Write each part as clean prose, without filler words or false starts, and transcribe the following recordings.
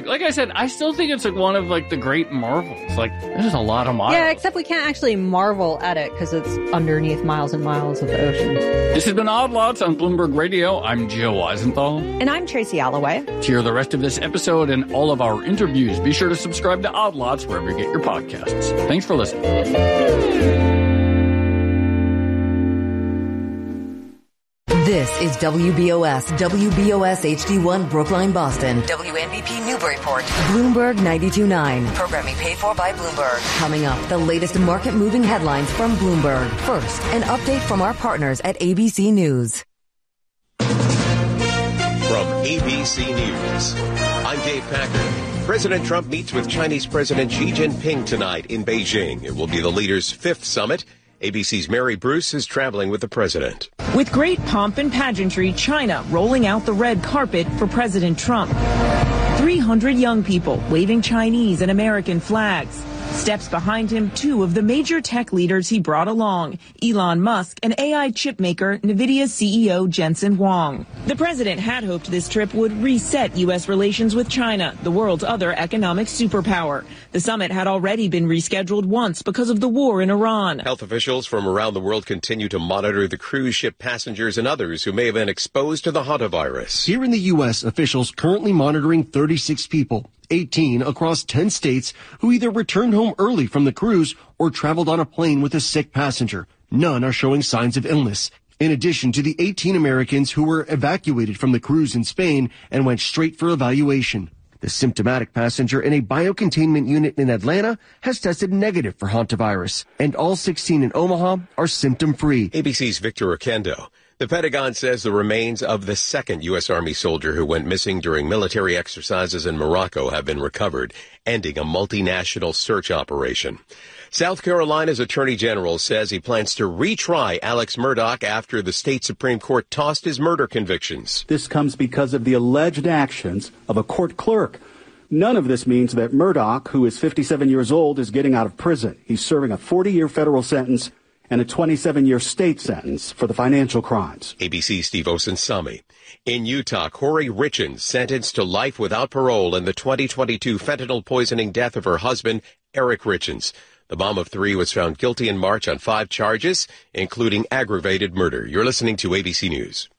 like I said, I still think it's like one of like the great marvels. Like, there's a lot of miles. Yeah, except we can't actually marvel at it because it's underneath miles and miles of the ocean. This has been Odd Lots on Bloomberg Radio. I'm Joe Weisenthal. And I'm Tracy Alloway. To hear the rest of this episode and all of our interviews, be sure to subscribe to Odd Lots wherever you get your podcasts. Thanks for listening. This is WBOS HD1 Brookline, Boston. WNBP Newburyport. Bloomberg 92.9. Programming paid for by Bloomberg. Coming up, the latest market-moving headlines from Bloomberg. First, an update from our partners at ABC News. From ABC News, I'm Dave Packard. President Trump meets with Chinese President Xi Jinping tonight in Beijing. It will be the leaders' fifth summit. ABC's Mary Bruce is traveling with the president. With great pomp and pageantry, China rolling out the red carpet for President Trump. 300 young people waving Chinese and American flags. Steps behind him, two of the major tech leaders he brought along, Elon Musk and AI chipmaker NVIDIA CEO Jensen Huang. The president had hoped this trip would reset U.S. relations with China, the world's other economic superpower. The summit had already been rescheduled once because of the war in Iran. Health officials from around the world continue to monitor the cruise ship passengers and others who may have been exposed to the hantavirus. Here in the U.S., officials currently monitoring 36 people. 18 across 10 states who either returned home early from the cruise or traveled on a plane with a sick passenger. None are showing signs of illness. In addition to the 18 Americans who were evacuated from the cruise in Spain and went straight for evaluation. The symptomatic passenger in a biocontainment unit in Atlanta has tested negative for hantavirus, and all 16 in Omaha are symptom-free. ABC's Victor Oquendo. The Pentagon says the remains of the second U.S. Army soldier who went missing during military exercises in Morocco have been recovered, ending a multinational search operation. South Carolina's Attorney General says he plans to retry Alex Murdaugh after the state Supreme Court tossed his murder convictions. This comes because of the alleged actions of a court clerk. None of this means that Murdaugh, who is 57 years old, is getting out of prison. He's serving a 40-year federal sentence and a 27-year state sentence for the financial crimes. ABC's Steve Osunsami. In Utah, Corey Richens sentenced to life without parole in the 2022 fentanyl poisoning death of her husband, Eric Richens. The mom of three was found guilty in March on 5 charges, including aggravated murder. You're listening to ABC News.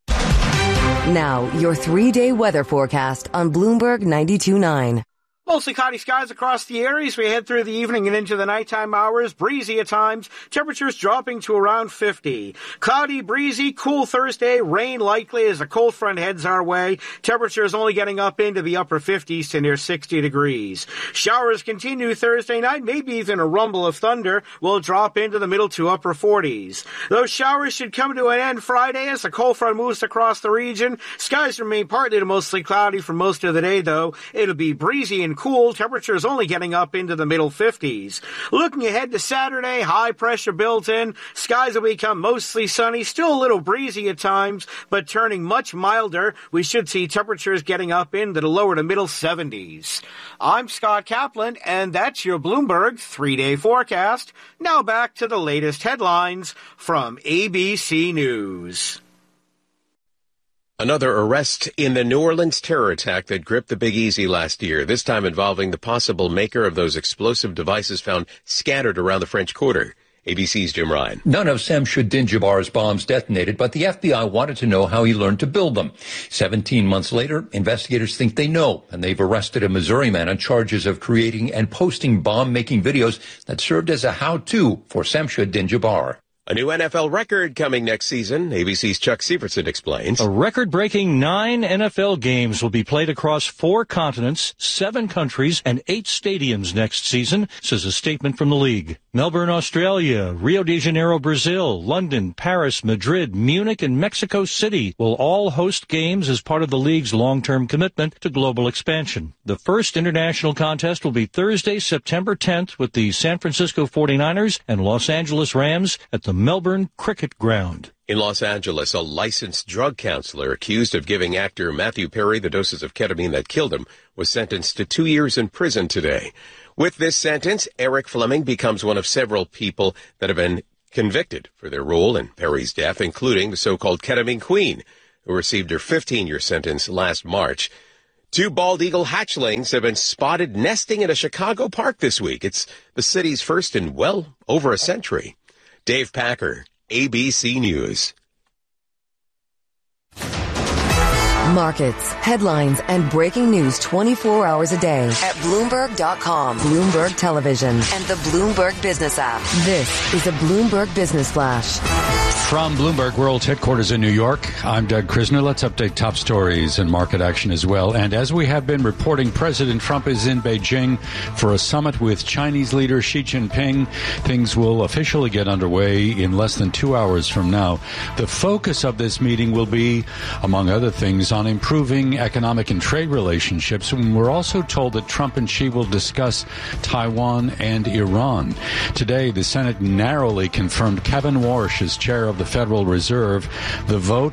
Now, your 3-day weather forecast on Bloomberg 92.9. Mostly cloudy skies across the area as we head through the evening and into the nighttime hours. Breezy at times. Temperatures dropping to around 50. Cloudy, breezy, cool Thursday. Rain likely as a cold front heads our way. Temperatures only getting up into the upper 50s to near 60 degrees. Showers continue Thursday night. Maybe even a rumble of thunder will drop into the middle to upper 40s. Those showers should come to an end Friday as the cold front moves across the region. Skies remain partly to mostly cloudy for most of the day, though. It'll be breezy and cool, temperatures only getting up into the middle 50s. Looking ahead to Saturday, high pressure built in. Skies will become mostly sunny, still a little breezy at times, but turning much milder. We should see temperatures getting up into the lower to middle 70s. I'm Scott Kaplan, and that's your Bloomberg 3-day forecast. Now back to the latest headlines from ABC News. Another arrest in the New Orleans terror attack that gripped the Big Easy last year, this time involving the possible maker of those explosive devices found scattered around the French Quarter. ABC's Jim Ryan. None of Samsudin Jabbar's bombs detonated, but the FBI wanted to know how he learned to build them. 17 months later, investigators think they know, and they've arrested a Missouri man on charges of creating and posting bomb-making videos that served as a how-to for Samsudin Jabbar. A new NFL record coming next season. ABC's Chuck Sievertson explains. A record-breaking 9 NFL games will be played across 4 continents, 7 countries, and 8 stadiums next season, says a statement from the league. Melbourne, Australia, Rio de Janeiro, Brazil, London, Paris, Madrid, Munich, and Mexico City will all host games as part of the league's long-term commitment to global expansion. The first international contest will be Thursday, September 10th with the San Francisco 49ers and Los Angeles Rams at the Melbourne Cricket Ground. In Los Angeles, a licensed drug counselor accused of giving actor Matthew Perry the doses of ketamine that killed him was sentenced to 2 years in prison today. With this sentence, Eric Fleming becomes one of several people that have been convicted for their role in Perry's death, including the so-called ketamine queen, who received her 15-year sentence last March. 2 bald eagle hatchlings have been spotted nesting in a Chicago park this week. It's the city's first in, well, over a century. Dave Packer, ABC News. Markets, headlines, and breaking news 24 hours a day at Bloomberg.com, Bloomberg Television, and the Bloomberg Business app. This is a Bloomberg Business Flash. From Bloomberg World Headquarters in New York, I'm Doug Krisner. Let's update top stories and market action as well. And as we have been reporting, President Trump is in Beijing for a summit with Chinese leader Xi Jinping. Things will officially get underway in less than 2 hours from now. The focus of this meeting will be, among other things, on improving economic and trade relationships. And we're also told that Trump and Xi will discuss Taiwan and Iran. Today, the Senate narrowly confirmed Kevin Warsh as chair of the Federal Reserve. The vote,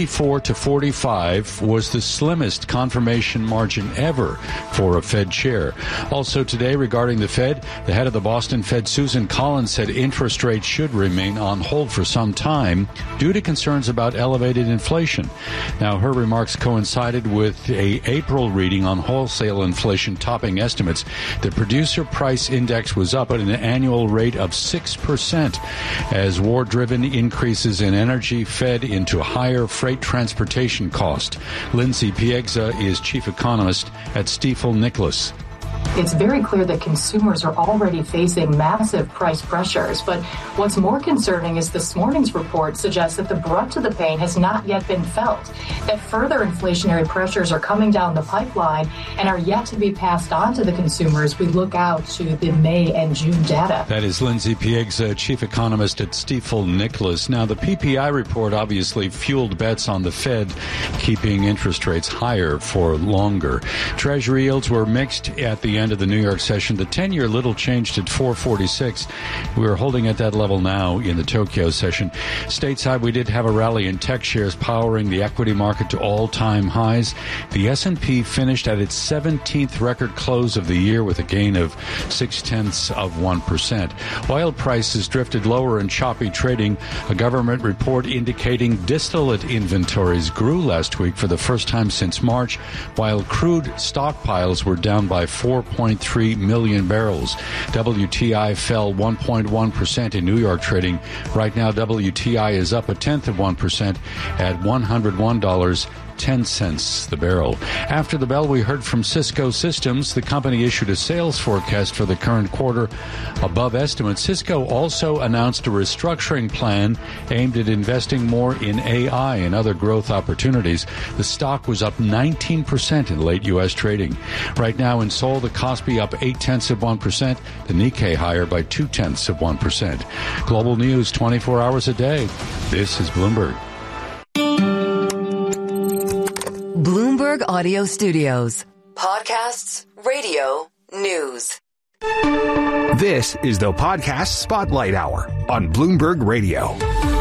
54-45, was the slimmest confirmation margin ever for a Fed chair. Also today, regarding the Fed, the head of the Boston Fed, Susan Collins, said interest rates should remain on hold for some time due to concerns about elevated inflation. Now, her remarks coincided with a April reading on wholesale inflation topping estimates. The producer price index was up at an annual rate of 6% as war-driven increases in energy fed into higher freight transportation cost. Lindsay Piegza is chief economist at Stifel Nicolaus. It's very clear that consumers are already facing massive price pressures. But what's more concerning is this morning's report suggests that the brunt of the pain has not yet been felt, that further inflationary pressures are coming down the pipeline and are yet to be passed on to the consumer as we look out to the May and June data. That is Lindsay Piegza, chief economist at Stifel Nicolaus. Now, the PPI report obviously fueled bets on the Fed keeping interest rates higher for longer. Treasury yields were mixed at the end of the New York session. The 10-year little changed at 446. We're holding at that level now in the Tokyo session. Stateside, we did have a rally in tech shares powering the equity market to all-time highs. The S&P finished at its 17th record close of the year with a gain of 0.6%. Oil prices drifted lower in choppy trading. A government report indicating distillate inventories grew last week for the first time since March, while crude stockpiles were down by 4.3 million barrels. WTI fell 1.1% in New York trading. Right now, WTI is up 0.1% at $101.10 the barrel. After the bell, we heard from Cisco Systems. The company issued a sales forecast for the current quarter above estimates. Cisco also announced a restructuring plan aimed at investing more in AI and other growth opportunities. The stock was up 19% in late U.S. trading. Right now in Seoul, the Kospi up 0.8%, the Nikkei higher by 0.2%. Global news 24 hours a day. This is Bloomberg. Bloomberg Audio Studios. Podcasts, radio, news. This is the Podcast Spotlight Hour on Bloomberg Radio.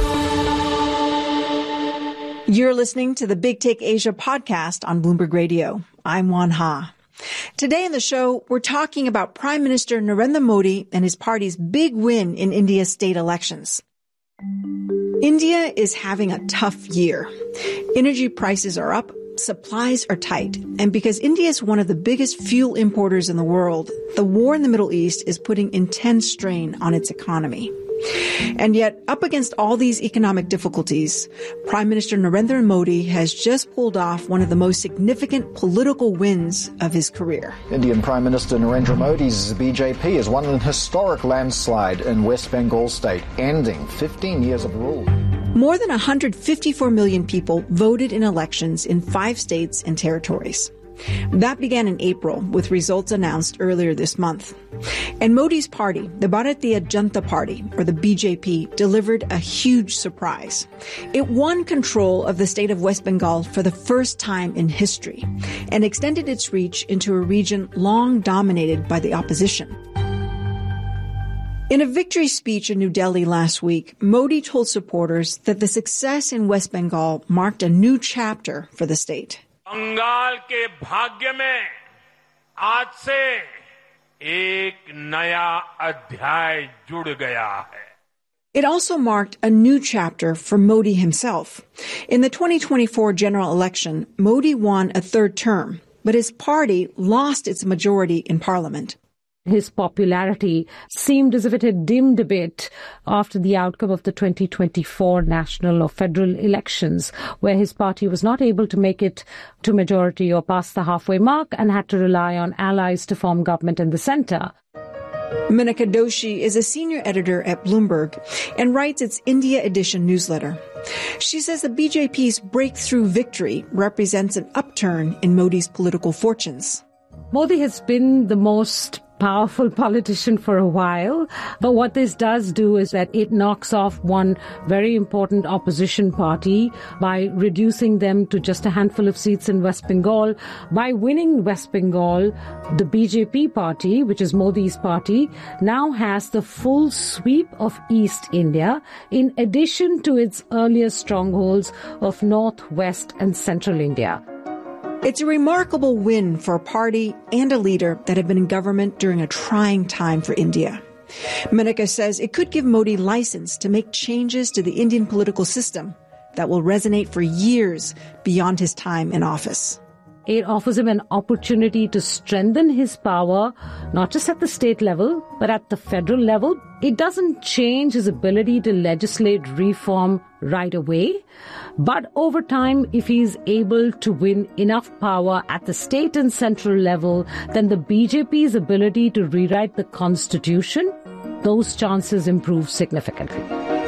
You're listening to the Big Take Asia podcast on Bloomberg Radio. I'm Juan Ha. Today in the show, we're talking about Prime Minister Narendra Modi and his party's big win in India's state elections. India is having a tough year. Energy prices are up. Supplies are tight. And because India is one of the biggest fuel importers in the world, the war in the Middle East is putting intense strain on its economy. And yet, up against all these economic difficulties, Prime Minister Narendra Modi has just pulled off one of the most significant political wins of his career. Indian Prime Minister Narendra Modi's BJP has won an historic landslide in West Bengal state, ending 15 years of rule. More than 154 million people voted in elections in 5 states and territories. That began in April, with results announced earlier this month. And Modi's party, the Bharatiya Janata Party, or the BJP, delivered a huge surprise. It won control of the state of West Bengal for the first time in history and extended its reach into a region long dominated by the opposition. In a victory speech in New Delhi last week, Modi told supporters that the success in West Bengal marked a new chapter for the state. Bengal के भाग्य में आज से एक नया अध्याय जुड़ गया है. It also marked a new chapter for Modi himself. In the 2024 general election, Modi won a third term, but his party lost its majority in parliament. His popularity seemed as if it had dimmed a bit after the outcome of the 2024 national or federal elections, where his party was not able to make it to majority or pass the halfway mark and had to rely on allies to form government in the centre. Menika Doshi is a senior editor at Bloomberg and writes its India Edition newsletter. She says the BJP's breakthrough victory represents an upturn in Modi's political fortunes. Modi has been the most powerful politician for a while, but what this does do is that it knocks off one very important opposition party by reducing them to just a handful of seats in West Bengal. By winning West Bengal, the BJP party, which is Modi's party, now has the full sweep of East India, in addition to its earlier strongholds of North, West and Central India. It's a remarkable win for a party and a leader that have been in government during a trying time for India. Menika says it could give Modi license to make changes to the Indian political system that will resonate for years beyond his time in office. It offers him an opportunity to strengthen his power, not just at the state level, but at the federal level. It doesn't change his ability to legislate reform right away. But over time, if he's able to win enough power at the state and central level, then the BJP's ability to rewrite the constitution, those chances improve significantly.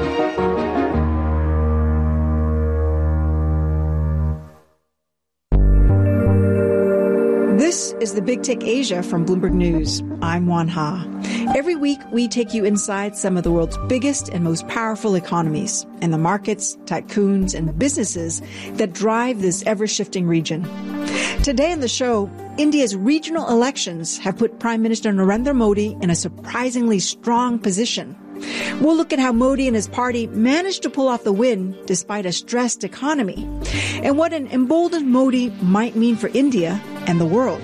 This is the Big Take Asia from Bloomberg News. I'm Juan Ha. Every week, we take you inside some of the world's biggest and most powerful economies and the markets, tycoons, and businesses that drive this ever-shifting region. Today on the show, India's regional elections have put Prime Minister Narendra Modi in a surprisingly strong position. We'll look at how Modi and his party managed to pull off the win despite a stressed economy, and what an emboldened Modi might mean for India and the world.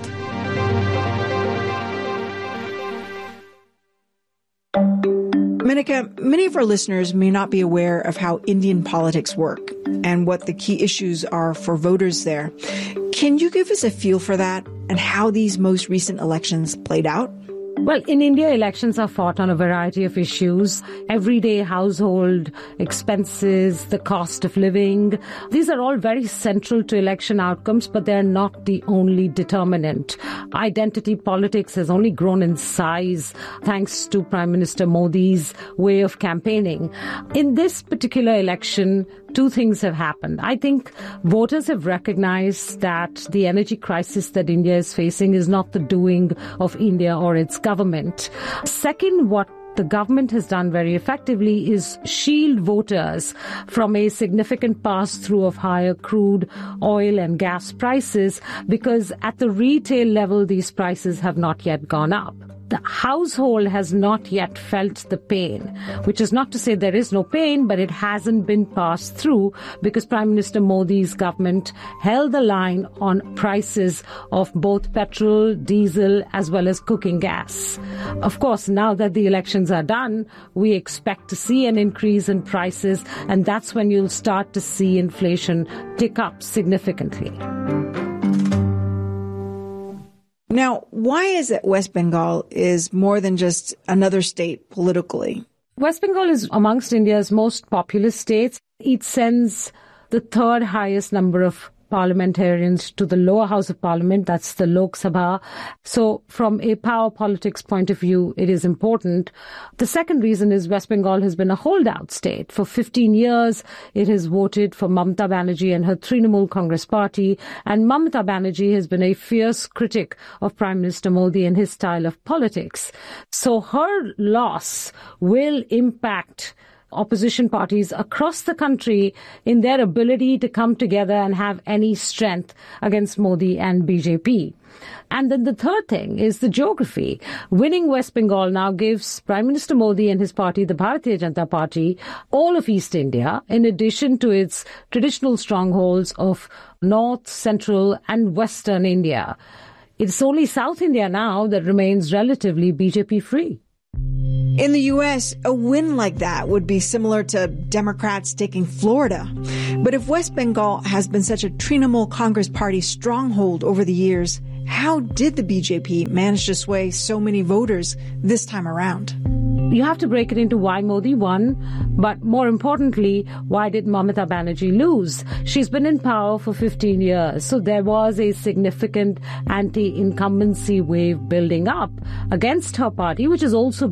Menika, many of our listeners may not be aware of how Indian politics work and what the key issues are for voters there. Can you give us a feel for that and how these most recent elections played out? Well, in India, elections are fought on a variety of issues. Everyday household expenses, the cost of living. These are all very central to election outcomes, but they're not the only determinant. Identity politics has only grown in size thanks to Prime Minister Modi's way of campaigning. In this particular election, two things have happened. I think voters have recognized that the energy crisis that India is facing is not the doing of India or its government. Second, what the government has done very effectively is shield voters from a significant pass-through of higher crude oil and gas prices, because at the retail level, these prices have not yet gone up. The household has not yet felt the pain, which is not to say there is no pain, but it hasn't been passed through because Prime Minister Modi's government held the line on prices of both petrol, diesel, as well as cooking gas. Of course, now that the elections are done, we expect to see an increase in prices, and that's when you'll start to see inflation tick up significantly. Now, why is it West Bengal is more than just another state politically? West Bengal is amongst India's most populous states. It sends the third highest number of parliamentarians to the lower house of parliament, that's the Lok Sabha. So from a power politics point of view, it is important. The second reason is West Bengal has been a holdout state. For 15 years, it has voted for Mamata Banerjee and her Trinamool Congress party, and Mamata Banerjee has been a fierce critic of Prime Minister Modi and his style of politics. So her loss will impact opposition parties across the country in their ability to come together and have any strength against Modi and BJP. And then the third thing is the geography. Winning West Bengal now gives Prime Minister Modi and his party, the Bharatiya Janata Party, all of East India, in addition to its traditional strongholds of North, Central and Western India. It's only South India now that remains relatively BJP-free. In the U.S., a win like that would be similar to Democrats taking Florida. But if West Bengal has been such a Trinamool Congress party stronghold over the years, How did the BJP manage to sway so many voters this time around? You have to break it into why Modi won, but more importantly, why did Mamata Banerjee lose? She's been in power for 15 years, so there was a significant anti-incumbency wave building up against her party, which is also